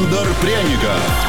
Александр Пряников.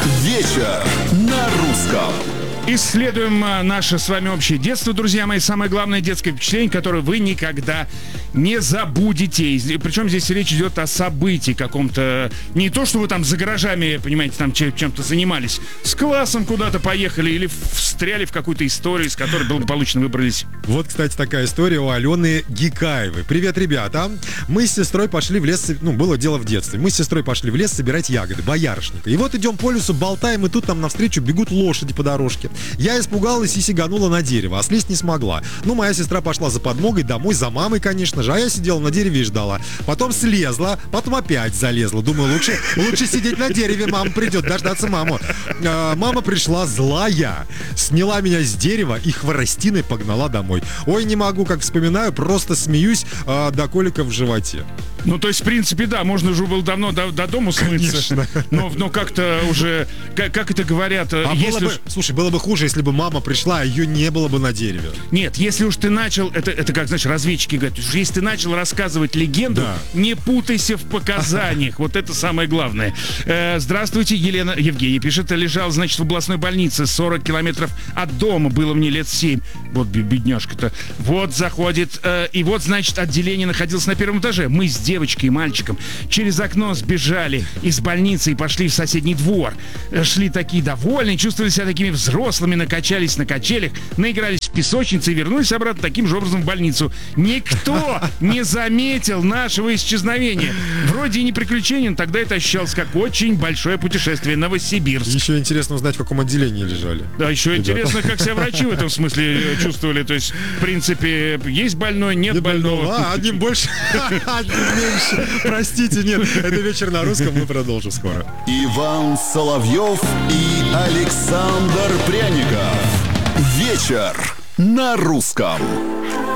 Вечер на русском. Исследуем наше с вами общее детство, друзья мои. Самое главное детское впечатление, которое вы никогда не забудете. Причем здесь речь идет о событии каком-то. Не то, что вы там за гаражами, понимаете, там чем-то занимались. С классом куда-то поехали или встряли в какую-то историю, из которой благополучно выбрались. Вот, кстати, такая история у Алены Гикаевой. Привет, ребята. Мы с сестрой пошли в лес, было дело в детстве. Мы с сестрой пошли в лес собирать ягоды, боярышника. И вот идем по лесу, болтаем, и тут нам навстречу бегут лошади по дорожке. Я испугалась и сиганула на дерево, а слезть не смогла. Моя сестра пошла за подмогой домой, за мамой, конечно же, а я сидела на дереве и ждала. Потом слезла, потом опять залезла. Думаю, лучше сидеть на дереве, мама придет, дождаться маму. Мама пришла злая, сняла меня с дерева и хворостиной погнала домой. Ой, не могу, как вспоминаю, просто смеюсь до колика в животе. То есть, в принципе, да, можно уже было давно до дома смыться. Но как-то уже, как это говорят... Слушай, было бы хуже, если бы мама пришла, а ее не было бы на дереве. Нет, если уж ты начал, это как, знаешь, разведчики говорят, если ты начал рассказывать легенду, да, не путайся в показаниях. Вот это самое главное. Здравствуйте, Евгений пишет, лежал, значит, в областной больнице 40 километров от дома, было мне лет 7. Вот бедняжка-то. Вот заходит, и вот, значит, отделение находилось на первом этаже. Мы с девочкой и мальчиком через окно сбежали из больницы и пошли в соседний двор. Шли такие довольные, чувствовали себя такими взрослыми, накачались на качелях, наигрались в песочнице и вернулись обратно таким же образом в больницу. Никто не заметил нашего исчезновения. Вроде и не приключение, но тогда это ощущалось как очень большое путешествие. Новосибирск. Еще интересно узнать, в каком отделении лежали. Да, еще интересно, как себя врачи в этом смысле чувствовали. То есть, в принципе, есть больной, нет больного. Одним больше, одним меньше. Простите, нет, это вечер на русском, мы продолжим скоро. Иван Соловьев и Александр Пряников. Вечер на русском.